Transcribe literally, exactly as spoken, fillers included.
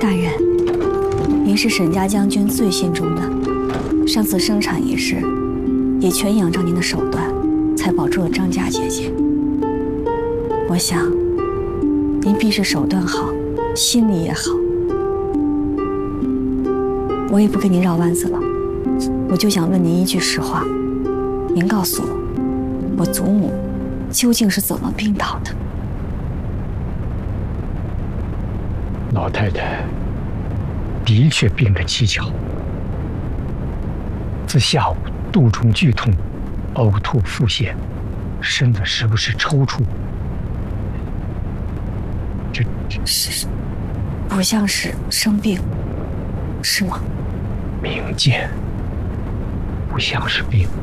大人，您是沈家将军最信忠的，上次生产一事，也全仰仗您的手段，才保住了张家姐姐。我想，您必是手段好，心里也好。我也不跟您绕弯子了，我就想问您一句实话，您告诉我，我祖母究竟是怎么病倒的？ 老太太的确病得蹊跷，自下午肚中剧痛，呕吐腹泻，身子时不时抽搐。这这是不像是生病，是吗？ 明见，不像是病。